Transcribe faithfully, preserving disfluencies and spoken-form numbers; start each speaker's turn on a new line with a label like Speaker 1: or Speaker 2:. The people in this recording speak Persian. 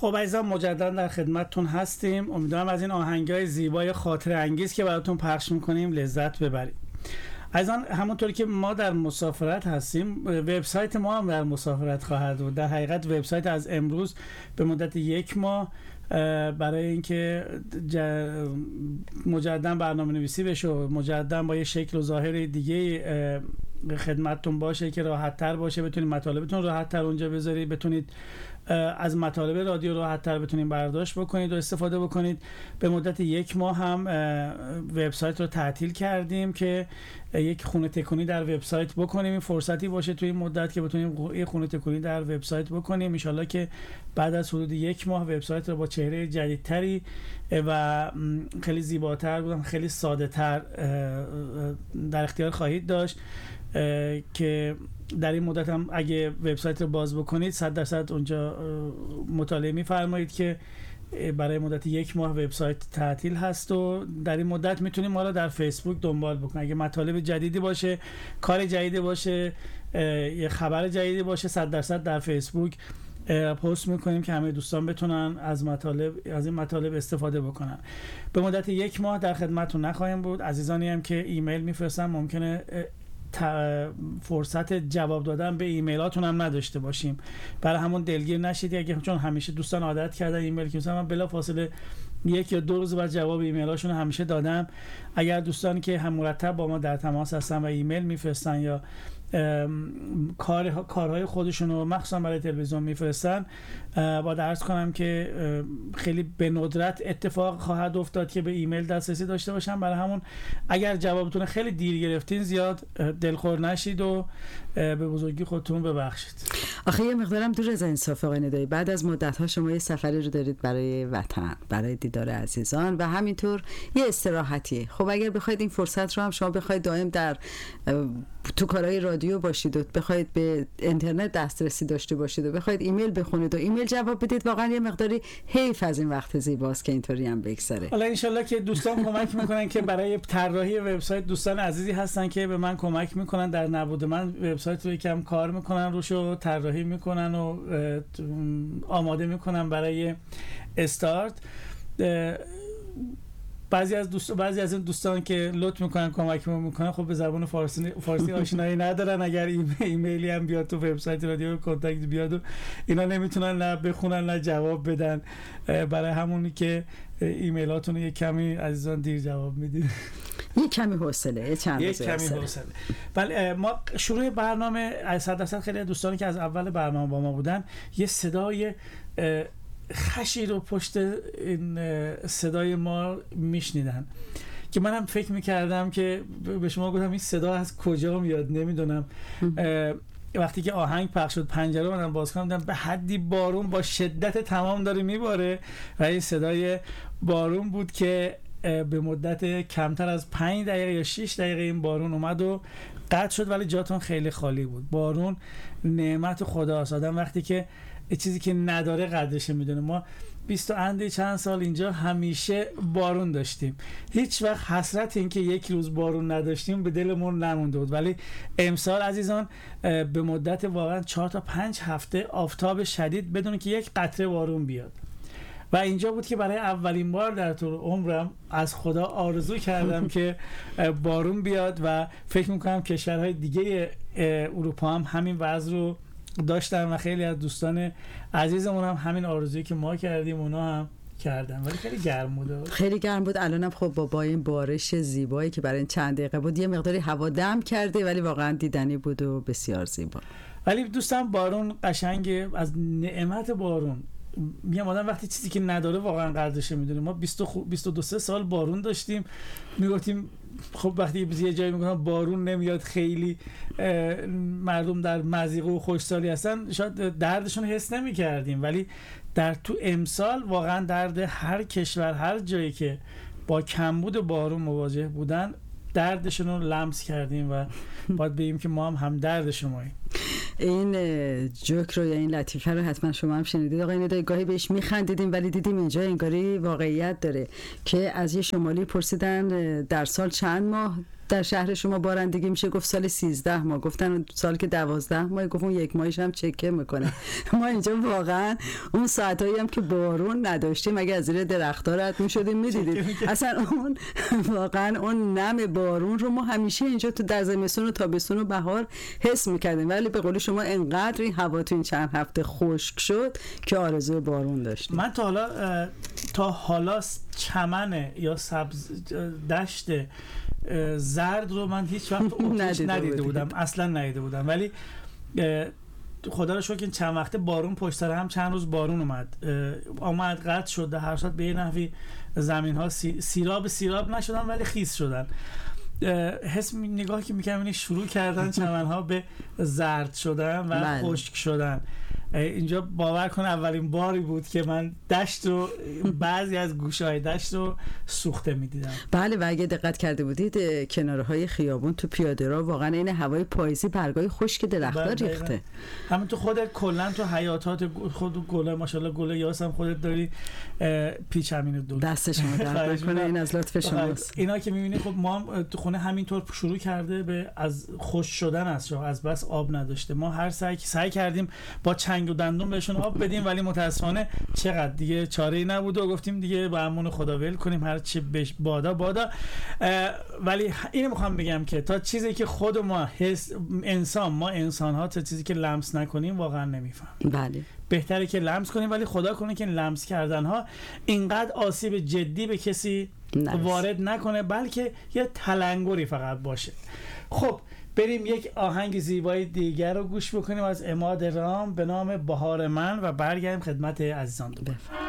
Speaker 1: خب عزیزان مجددا در خدمتتون هستیم. امیدوارم از این آهنگای زیبای خاطره انگیز که براتون پخش میکنیم لذت ببرید. عزیزان همونطوری که ما در مسافرت هستیم، وبسایت ما هم در مسافرت خواهد بود. در حقیقت وبسایت از امروز به مدت یک ماه برای اینکه مجددا برنامه نویسی بشه و مجددا با یه شکل و ظاهر دیگه خدمتتون باشه که راحت تر باشه، بتونید مطالبتون راحت تر اونجا بذارید، بتونید از مطالب رادیو راحت تر بتونید برداشت بکنید و استفاده بکنید. به مدت یک ماه هم وبسایت رو تعطیل کردیم که یک خونه تکونی در وبسایت بکنیم. این فرصتی باشه توی این مدت که بتونیم یک خونه تکونی در وبسایت بکنیم. ان شاءالله که بعد از حدود یک ماه وبسایت رو با چهره جدیدتری و خیلی زیباتر بودم، خیلی ساده تر در اختیار خواهید داشت که در این مدت هم اگه وبسایت رو باز بکنید صد درصد اونجا مطالعه می‌فرمایید که برای مدت یک ماه وبسایت تعطیل هست و در این مدت میتونید ما رو در فیسبوک دنبال بکنید. اگه مطالب جدیدی باشه، کار جدیدی باشه، یه خبر جدیدی باشه، صد درصد در فیسبوک پست میکنیم که همه دوستان بتونن از مطالب از این مطالب استفاده بکنن. به مدت یک ماه در خدمتتون نخواهیم بود. عزیزانی هم که ایمیل میفرستن ممکنه فرصت جواب دادن به ایمیلاتون هم نداشته باشیم، برای همون دلگیر نشید. اگه چون همیشه دوستان عادت کردن ایمیل که مثلا من بلافاصله یک یا دو روز بعد جواب ایمیلاشون همیشه دادم. اگر دوستانی که هم مرتب با ما در تماس هستن و ایمیل میفرستن یا کار کارهای خودشون رو مخصوصا برای تلویزیون میفرستن، با عرض کنم که خیلی به ندرت اتفاق خواهد افتاد که به ایمیل دسترسی داشته باشن. برای همون اگر جوابتون خیلی دیر گرفتین زیاد دلخور نشید و به بزرگی خودتون ببخشید.
Speaker 2: آخه یه مقدارم دور از انصاف آقای ندایی، بعد از مدت‌ها شما یه سفری رو دارید برای وطن، برای دیدار عزیزان و همینطور یه استراحتیه. خب اگر بخواید این فرصت رو هم شما بخواید دائم در تو کارهای رادیو باشید و بخواید به اینترنت دسترسی داشته باشید و بخواید ایمیل بخونید و ایمیل جواب بدید، واقعا یه مقداری حیف از این وقت زیباست که اینطوری هم بگذره.
Speaker 1: حالا ان شاءالله که دوستان کمک میکنن که برای طراحی وبسایت دوستان عزیزی هستن که به من کمک میکنن در نبود من وبسایت رو یکم کار میکنن روش و طراحی میکنن و آماده میکنن برای استارت. بعضی از دوست بعضی از این دوستان که لطف میکنن کمک میکنن خب به زبان فارسی فارسی آشنایی ندارن. اگر ایمیلی هم بیاد تو وبسایت رادیو کانتکت بیاد و اینا نمیتونن نه بخونن نه جواب بدن، برای همونی که ایمیلاتون رو یک کمی عزیزان دیر جواب میدید.
Speaker 2: یک کمی حوصله، چند
Speaker 1: یک کمی حوصله. بله ما شروع برنامه صد درصد خیلی دوستانی که از اول برنامه با ما بودن یه صدای خشی رو پشت این صدای ما میشنیدن که منم فکر میکردم که به شما گفتم این صدا از کجا میاد نمیدونم. وقتی که آهنگ پخش شد پنجره رو من باز کردم، به حدی بارون با شدت تمام داره میباره و این صدای بارون بود که به مدت کمتر از پنج دقیقه یا شش دقیقه این بارون اومد و قطع شد، ولی جاتون خیلی خالی بود. بارون نعمت خداست. آدم وقتی که چیزی که نداره قدرش میدونه. ما بیست و اندی چند سال اینجا همیشه بارون داشتیم، هیچ وقت حسرت این که یک روز بارون نداشتیم به دلمون نمونده بود، ولی امسال عزیزان به مدت واقعا چهار تا پنج هفته آفتاب شدید بدون که یک قطره بارون بیاد. و اینجا بود که برای اولین بار در طول عمرم از خدا آرزو کردم که بارون بیاد و فکر میکنم کشورهای دیگه اروپا هم همین وضع رو داشتن و خیلی از دوستان عزیزمون هم همین آرزویی که ما کردیم اونا هم کردن، ولی خیلی گرم بود.
Speaker 2: خیلی گرم بود. الانم خب با با این بارش زیبایی که برای این چند دقیقه بود یه مقداری هوا دم کرده، ولی واقعا دیدنی بود و بسیار زیبا.
Speaker 1: ولی دوستان بارون قشنگه. از نعمت بارون میگم آدم وقتی چیزی که نداره واقعا قدرش میدونه. ما بیست و دو سال بارون داشتیم، میگفتیم خب وقتی یه جایی میگن بارون نمیاد خیلی مردم در مضیقه و خوشحالی هستن، شاید دردشون حس نمی‌کردیم، ولی در تو امسال واقعا درد هر کشور هر جایی که با کمبود بارون مواجه بودن دردشون رو لمس کردیم و باید بگیم که ما هم هم درد شماییم.
Speaker 2: این جوک رو یا این لطیفه رو حتما شما هم شنیدید آقای ندایی، گاهی بهش میخندیدیم ولی دیدیم اینجا انگاری واقعیت داره که از یه شمالی پرسیدن در سال چند ماه در شهر شما بارندگی میشه گفت سال سیزده ماه، گفتن سال که دوازده ماه، گفت اون یک ماهش هم چکه میکنه. ما اینجا واقعا اون ساعتایی هم که بارون نداشتیم اگه از زیر درخت‌ها رد میشدیم میدیدید اصلا اون واقعا اون نم بارون رو ما همیشه اینجا تو در زمستون و تابستون و بهار حس میکردیم، ولی به قول شما انقدر این هوا تو این چند هفته خشک شد که آرزوی بارون داشتیم.
Speaker 1: من تا حالا تا حالا چمن یا سبز دشت زرد رو من هیچ وقت ندیده, ندیده بودم، اصلا ندیده بودم، ولی خدا رو شکر که چند وقته بارون پشت سر هم چند روز بارون اومد آمد قطع شد، هر صورت به یه نحوی زمین ها سیراب سیراب نشدن ولی خیس شدن. حس نگاه که میکنم شروع کردن چمن ها به زرد شدن و خشک شدن. اینجا باور کن اولین باری بود که من دشت رو بعضی از گوشه‌های دشت رو سوخته می‌دیدم.
Speaker 2: بله و اگه دقت کرده بودید کنارهای خیابون تو پیاده‌رو واقعا این هوای پاییزی برگای خشک درخت‌ها ریخته.
Speaker 1: همین تو خودت کلا تو حیاطات خود گل ماشاءالله گل یاس هم خودت داری پیچ همین دور.
Speaker 2: دست شما درد نکنه، این از لطف شماست.
Speaker 1: اینا که می‌بینی خب ما تو خونه همینطور شروع کرده به از خشک شدن است، از بس آب نداشته. ما هر سعی سعی کردیم با چنگ و دندون بهشون آب بدیم ولی متاسفانه چقدر دیگه چاره‌ای نبود و گفتیم دیگه به امون خدا ول کنیم، هر چی بش بادا بادا. ولی اینو میخوام بگم که تا چیزی که خود ما حس انسان ما انسان ها تا چیزی که لمس نکنیم واقعا نمیفهمیم.
Speaker 2: بله
Speaker 1: بهتره که لمس کنیم، ولی خدا کنه که لمس کردن ها اینقدر آسیب جدی به کسی نرس. وارد نکنه، بلکه یه تلنگری فقط باشه. خب بریم یک آهنگ زیبای دیگر رو گوش بکنیم از عماد رام به نام بهار من و برگردیم خدمت عزیزان دوباره.